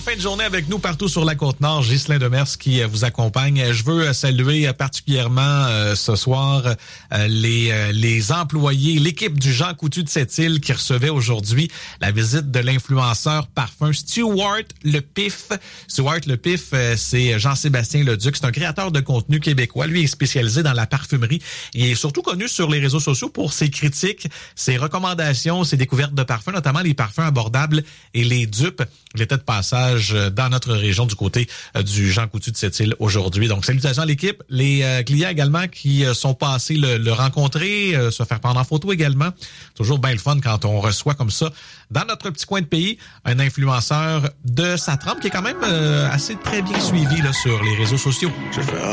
fin de journée avec nous partout sur la Côte-Nord. Ghislain Demers qui vous accompagne. Je veux saluer particulièrement ce soir les employés, l'équipe du Jean Coutu de Sept-Îles qui recevait aujourd'hui la visite de l'influenceur parfum Stuart Le Pif. Stuart Le Pif, c'est Jean-Sébastien Leduc. C'est un créateur de contenu québécois. Lui est spécialisé dans la parfumerie. Il est surtout connu sur les réseaux sociaux pour ses critiques, ses recommandations, ses découvertes de parfums, notamment les parfums abordables et les dupes. Il était de passage dans notre région du côté du Jean Coutu de Sept-Îles aujourd'hui. Donc, salutations à l'équipe. Les clients également qui sont passés le rencontrer, se faire prendre en photo également. Toujours bien le fun quand on reçoit comme ça, dans notre petit coin de pays, un influenceur de sa trempe qui est quand même assez très bien suivi là, sur les réseaux sociaux.